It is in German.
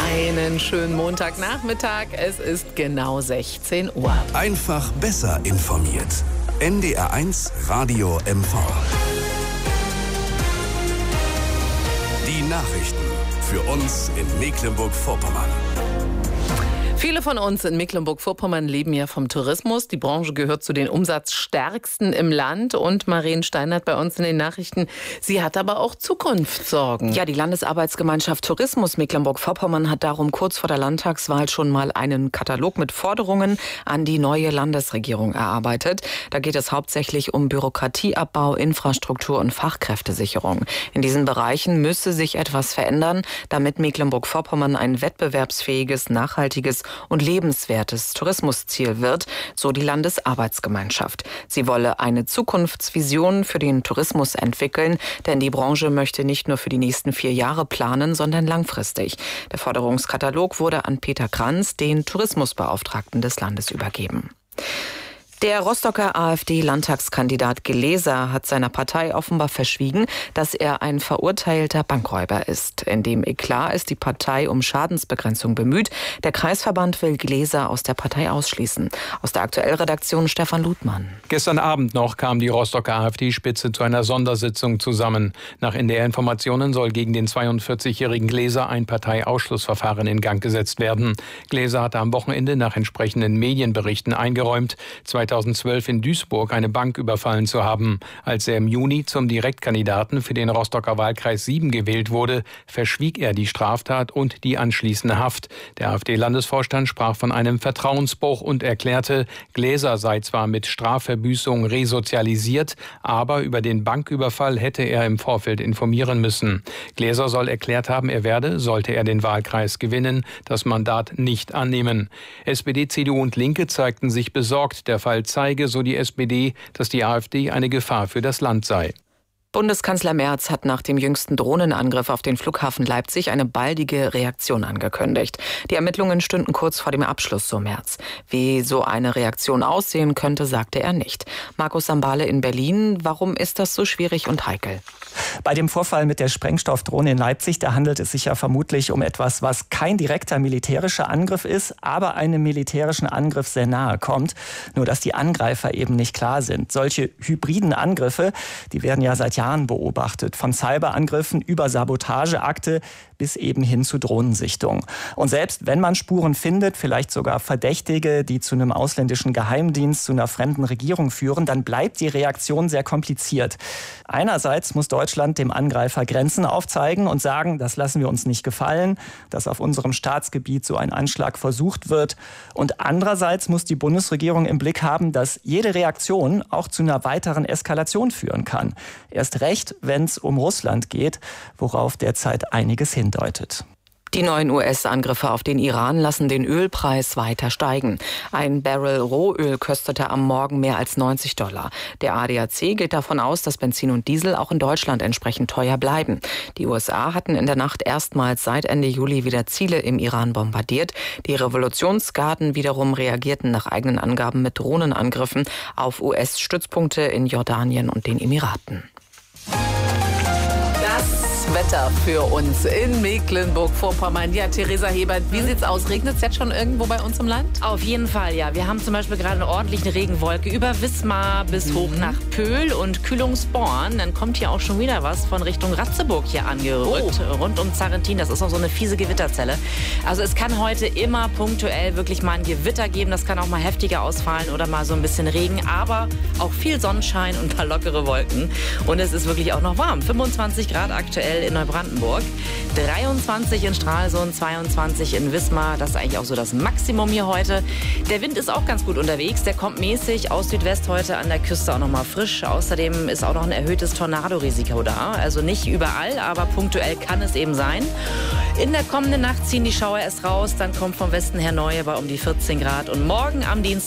Einen schönen Montagnachmittag. Es ist genau 16 Uhr. Einfach besser informiert. NDR1 Radio MV. Die Nachrichten für uns in Mecklenburg-Vorpommern. Viele von uns in Mecklenburg-Vorpommern leben ja vom Tourismus. Die Branche gehört zu den umsatzstärksten im Land. Und Maren Steinert bei uns in den Nachrichten. Sie hat aber auch Zukunftssorgen. Ja, die Landesarbeitsgemeinschaft Tourismus Mecklenburg-Vorpommern hat darum kurz vor der Landtagswahl schon mal einen Katalog mit Forderungen an die neue Landesregierung erarbeitet. Da geht es hauptsächlich um Bürokratieabbau, Infrastruktur und Fachkräftesicherung. In diesen Bereichen müsse sich etwas verändern, damit Mecklenburg-Vorpommern ein wettbewerbsfähiges, nachhaltiges und lebenswertes Tourismusziel wird, so die Landesarbeitsgemeinschaft. Sie wolle eine Zukunftsvision für den Tourismus entwickeln, denn die Branche möchte nicht nur für die nächsten 4 Jahre planen, sondern langfristig. Der Forderungskatalog wurde an Peter Kranz, den Tourismusbeauftragten des Landes, übergeben. Der Rostocker AfD-Landtagskandidat Gläser hat seiner Partei offenbar verschwiegen, dass er ein verurteilter Bankräuber ist. In dem Eklat ist die Partei um Schadensbegrenzung bemüht. Der Kreisverband will Gläser aus der Partei ausschließen. Aus der Aktuellredaktion Stefan Ludmann. Gestern Abend noch kam die Rostocker AfD-Spitze zu einer Sondersitzung zusammen. Nach NDR-Informationen soll gegen den 42-jährigen Gläser ein Parteiausschlussverfahren in Gang gesetzt werden. Gläser hatte am Wochenende nach entsprechenden Medienberichten eingeräumt, 2012 in Duisburg eine Bank überfallen zu haben. Als er im Juni zum Direktkandidaten für den Rostocker Wahlkreis 7 gewählt wurde, verschwieg er die Straftat und die anschließende Haft. Der AfD-Landesvorstand sprach von einem Vertrauensbruch und erklärte, Gläser sei zwar mit Strafverbüßung resozialisiert, aber über den Banküberfall hätte er im Vorfeld informieren müssen. Gläser soll erklärt haben, er werde, sollte er den Wahlkreis gewinnen, das Mandat nicht annehmen. SPD, CDU und Linke zeigten sich besorgt. Der Fall zeige, so die SPD, dass die AfD eine Gefahr für das Land sei. Bundeskanzler Merz hat nach dem jüngsten Drohnenangriff auf den Flughafen Leipzig eine baldige Reaktion angekündigt. Die Ermittlungen stünden kurz vor dem Abschluss, so Merz. Wie so eine Reaktion aussehen könnte, sagte er nicht. Markus Sambale in Berlin, warum ist das so schwierig und heikel? Bei dem Vorfall mit der Sprengstoffdrohne in Leipzig, da handelt es sich ja vermutlich um etwas, was kein direkter militärischer Angriff ist, aber einem militärischen Angriff sehr nahe kommt. Nur dass die Angreifer eben nicht klar sind. Solche hybriden Angriffe, die werden ja seit Jahren beobachtet. Von Cyberangriffen über Sabotageakte bis eben hin zu Drohnensichtung. Und selbst wenn man Spuren findet, vielleicht sogar Verdächtige, die zu einem ausländischen Geheimdienst, zu einer fremden Regierung führen, dann bleibt die Reaktion sehr kompliziert. Einerseits muss Deutschland dem Angreifer Grenzen aufzeigen und sagen, das lassen wir uns nicht gefallen, dass auf unserem Staatsgebiet so ein Anschlag versucht wird. Und andererseits muss die Bundesregierung im Blick haben, dass jede Reaktion auch zu einer weiteren Eskalation führen kann. Erst recht, wenn es um Russland geht, worauf derzeit einiges hindeutet. Die neuen US-Angriffe auf den Iran lassen den Ölpreis weiter steigen. Ein Barrel Rohöl kostete am Morgen mehr als $90. Der ADAC geht davon aus, dass Benzin und Diesel auch in Deutschland entsprechend teuer bleiben. Die USA hatten in der Nacht erstmals seit Ende Juli wieder Ziele im Iran bombardiert. Die Revolutionsgarden wiederum reagierten nach eigenen Angaben mit Drohnenangriffen auf US-Stützpunkte in Jordanien und den Emiraten. Wetter für uns in Mecklenburg-Vorpommern. Ja, Theresa Hebert, wie sieht's aus? Regnet es jetzt schon irgendwo bei uns im Land? Auf jeden Fall, ja. Wir haben zum Beispiel gerade eine ordentliche Regenwolke über Wismar bis hoch nach Pöhl und Kühlungsborn. Dann kommt hier auch schon wieder was von Richtung Ratzeburg hier angerückt, rund um Zarrentin. Das ist auch so eine fiese Gewitterzelle. Also es kann heute immer punktuell wirklich mal ein Gewitter geben. Das kann auch mal heftiger ausfallen oder mal so ein bisschen Regen. Aber auch viel Sonnenschein und ein paar lockere Wolken. Und es ist wirklich auch noch warm. 25 Grad aktuell in Neubrandenburg, 23 in Stralsund, 22 in Wismar. Das ist eigentlich auch so das Maximum hier heute. Der Wind ist auch ganz gut unterwegs. Der kommt mäßig aus Südwest heute an der Küste auch noch mal frisch. Außerdem ist auch noch ein erhöhtes Tornadorisiko da. Also nicht überall, aber punktuell kann es eben sein. In der kommenden Nacht ziehen die Schauer erst raus. Dann kommt vom Westen her neue bei um die 14 Grad. Und morgen am Dienstag